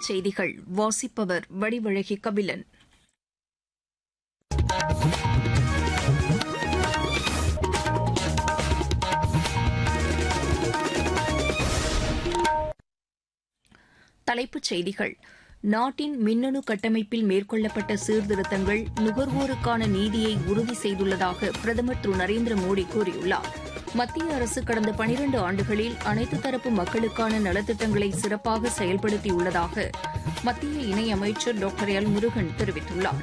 தலைப்புச் செய்திகள் வாசிப்பவர் வடிவழகி கபிலன். தலைப்புச் செய்திகள். நாட்டின் மின்னணு கட்டமைப்பில் மேற்கொள்ளப்பட்ட சீர்திருத்தங்கள் நுகர்வோருக்கான நீதியை உறுதி செய்துள்ளதாக பிரதமர் திரு நரேந்திர மோடி கூறியுள்ளார். மத்திய அரசு கடந்த 12 ஆண்டுகளில் அனைத்து தரப்பு மக்களுக்கான நலத்திட்டங்களை சிறப்பாக செயல்படுத்தியுள்ளதாக மத்திய இணையமைச்சர் டாக்டர் எல் முருகன் தெரிவித்துள்ளார்.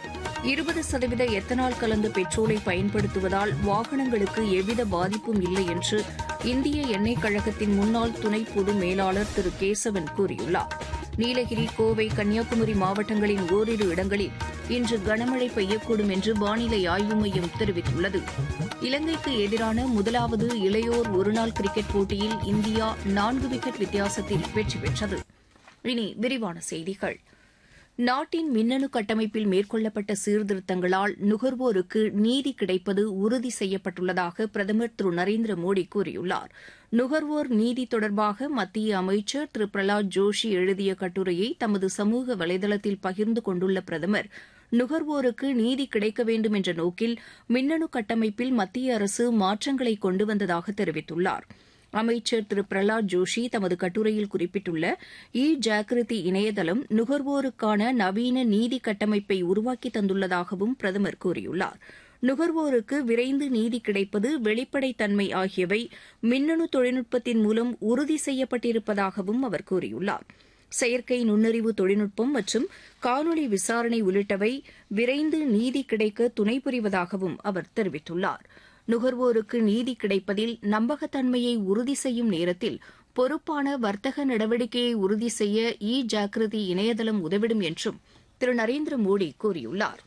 20% எத்தனால் கலந்த பெட்ரோலை பயன்படுத்துவதால் வாகனங்களுக்கு எவ்வித பாதிப்பும் இல்லை என்று இந்திய எண்ணெய் கழகத்தின் முன்னாள் துணை பொது மேலாளர் திரு கேசவன் கூறியுள்ளார். நீலகிரி, கோவை, கன்னியாகுமரி மாவட்டங்களின் ஓரிரு இடங்களில் இன்று கனமழை பெய்யக்கூடும் என்று வானிலை ஆய்வு மையம் தெரிவித்துள்ளது. இலங்கைக்கு எதிரான முதலாவது இளையோர் ஒருநாள் கிரிக்கெட் போட்டியில் இந்தியா 4 விக்கெட் வித்தியாசத்தில் வெற்றி பெற்றது. இனி விரிவான செய்திகள். நாட்டின் மின்னணு கட்டமைப்பில் மேற்கொள்ளப்பட்ட சீர்திருத்தங்களால் நுகர்வோருக்கு நீதி கிடைப்பது உறுதி செய்யப்பட்டுள்ளதாக பிரதமர் திரு நரேந்திர மோடி கூறியுள்ளார். நுகர்வோர் நீதி தொடர்பாக மத்திய அமைச்சர் திரு பிரஹலாத் ஜோஷி எழுதிய கட்டுரையை தமது சமூக வலைதளத்தில் பகிர்ந்து கொண்டுள்ள பிரதமர், நுகர்வோருக்கு நீதி கிடைக்க வேண்டும் என்ற நோக்கில் மின்னணு கட்டமைப்பில் மத்திய அரசு மாற்றங்களை கொண்டு வந்ததாக தெரிவித்துள்ளார். அமைச்சர் திரு பிரஹலாத் ஜோஷி தமது கட்டுரையில் குறிப்பிட்டுள்ள ஜாகிருதி இணையதளம் நுகர்வோருக்கான நவீன நீதி கட்டமைப்பை உருவாக்கி தந்துள்ளதாகவும் பிரதமர் கூறியுள்ளார். நுகர்வோருக்கு விரைந்து நீதி கிடைப்பது, வெளிப்படைத்தன்மை ஆகியவை மின்னணு தொழில்நுட்பத்தின் மூலம் உறுதி செய்யப்பட்டிருப்பதாகவும் அவர் கூறியுள்ளார். செயற்கை நுண்ணறிவு தொழில்நுட்பம் மற்றும் காணொலி விசாரணை உள்ளிட்டவை விரைந்து நீதி கிடைக்க துணை புரிவதாகவும் அவர் தெரிவித்துள்ளார். நுகர்வோருக்கு நீதி கிடைப்பதில் நம்பகத்தன்மையை உறுதி செய்யும் நேரத்தில் பொறுப்பான வர்த்தக நடவடிக்கையை உறுதி செய்ய ஜாகிருதி இணையதளம் உதவிடும் என்றும் திரு நரேந்திர மோடி கூறியுள்ளார்.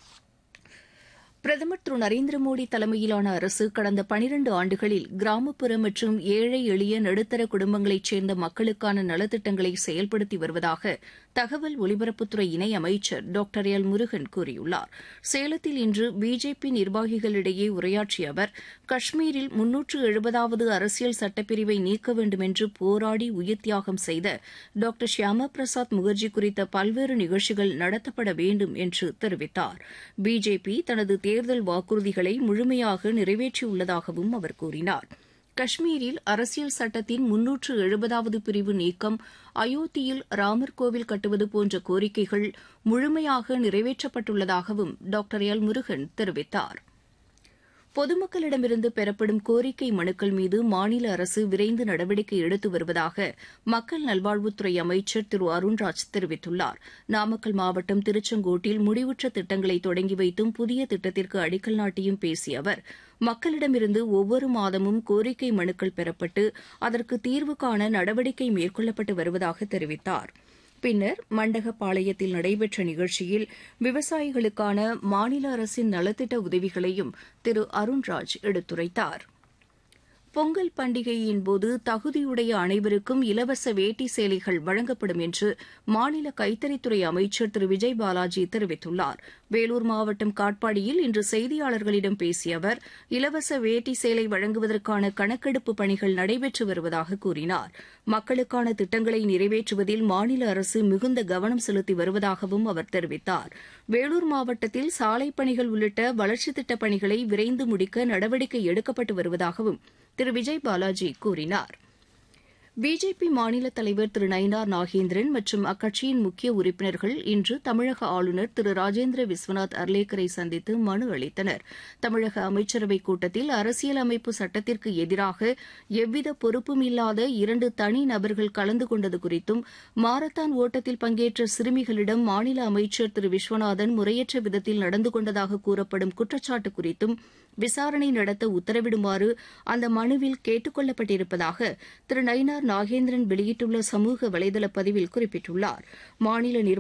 பிரதமர் திரு நரேந்திர மோடி தலைமையிலான அரசு கடந்த 12 ஆண்டுகளில் கிராமப்புற மற்றும் ஏழை எளிய நடுத்தர குடும்பங்களைச் சேர்ந்த மக்களுக்கான நலத்திட்டங்களை செயல்படுத்தி வருவதாக தகவல் ஒலிபரப்புத்துறை இணையமைச்சர் டாக்டர் எல் முருகன் கூறியுள்ளார். சேலத்தில் இன்று பிஜேபி நிர்வாகிகளிடையே உரையாற்றிய அவர், காஷ்மீரில் 370வது அரசியல் சட்டப்பிரிவை நீக்க வேண்டும் என்று போராடி உயிர் தியாகம் செய்த டாக்டர் ஷியாமா பிரசாத் முகர்ஜி குறித்த பல்வேறு நிகழ்ச்சிகள் நடத்தப்பட வேண்டும் என்று தெரிவித்தார். பிஜேபி தனது தேர்தல் வாக்குறுதிகளை முழுமையாக நிறைவேற்றியுள்ளதாகவும் அவர் கூறினார். காஷ்மீரில் அரசியல் சட்டத்தின் 370வது பிரிவு நீக்கம், அயோத்தியில் ராமர் கோவில் கட்டுவது போன்ற கோரிக்கைகள் முழுமையாக நிறைவேற்றப்பட்டுள்ளதாகவும் டாக்டர் எல் முருகன் தெரிவித்தார். பொதுமக்களிடமிருந்து பெறப்படும் கோரிக்கை மனுக்கள் மீது மாநில அரசு விரைந்து நடவடிக்கை எடுத்து வருவதாக மக்கள் நல்வாழ்வுத்துறை அமைச்சர் திரு அருண்ராஜ் தெரிவித்துள்ளார். நாமக்கல் மாவட்டம் திருச்செங்கோட்டில் முடிவுற்ற திட்டங்களை தொடங்கி வைத்தும் புதிய திட்டத்திற்கு அடிக்கல் நாட்டியும் பேசிய அவர், மக்களிடமிருந்து ஒவ்வொரு மாதமும் கோரிக்கை மனுக்கள் பெறப்பட்டு அதற்கு தீர்வு காண நடவடிக்கை மேற்கொள்ளப்பட்டு வருவதாக தெரிவித்தார். பின்னர் மண்டகப்பாளையத்தில் நடைபெற்ற நிகழ்ச்சியில் விவசாயிகளுக்கான மாநில அரசின் நலத்திட்ட உதவிகளையும் திரு அருண்ராஜ் எடுத்துரைத்தார். பொங்கல் பண்டிகையின்போது தகுதியுடைய அனைவருக்கும் இலவச வேட்டி சேலைகள் வழங்கப்படும் என்று மாநில கைத்தறித்துறை அமைச்சர் திரு விஜய் பாலாஜி தெரிவித்துள்ளார். வேலூர் மாவட்டம் காட்பாடியில் இன்று செய்தியாளர்களிடம் பேசிய அவர், இலவச வேட்டி சேலை வழங்குவதற்கான கணக்கெடுப்பு பணிகள் நடைபெற்று வருவதாக கூறினார். மக்களுக்கான திட்டங்களை நிறைவேற்றுவதில் மாநில அரசு மிகுந்த கவனம் செலுத்தி வருவதாகவும் அவர் தெரிவித்தார். வேலூர் மாவட்டத்தில் சாலைப் பணிகள் உள்ளிட்ட வளர்ச்சித் திட்டப் பணிகளை விரைந்து முடிக்க நடவடிக்கை எடுக்கப்பட்டு வருவதாகவும் திரு விஜய் பாலாஜி கூறினார். பிஜேபி மாநில தலைவர் திரு நயினார் நாகேந்திரன் மற்றும் அக்கட்சியின் முக்கிய உறுப்பினர்கள் இன்று தமிழக ஆளுநர் திரு ராஜேந்திர விஸ்வநாத் அர்லேக்கரை சந்தித்து மனு அளித்தனர். தமிழக அமைச்சரவைக் கூட்டத்தில் அரசியலமைப்பு சட்டத்திற்கு எதிராக எவ்வித பொறுப்பும் இல்லாத 2 தனி நபர்கள் கலந்து கொண்டது குறித்தும், மாரத்தான் ஓட்டத்தில் பங்கேற்ற சிறுமிகளிடம் மாநில அமைச்சர் திரு விஸ்வநாதன் முறையற்ற விதத்தில் நடந்து கொண்டதாக கூறப்படும் குற்றச்சாட்டு குறித்தும் விசாரணை நடத்த உத்தரவிடுமாறு அந்த மனுவில் கேட்டுக் கொள்ளப்பட்டிருப்பதாக திரு நயினார் நாகேந்திரன் வெளியிட்டுள்ள சமூக வலைதள பதிவில் குறிப்பிட்டுள்ளார். மாநில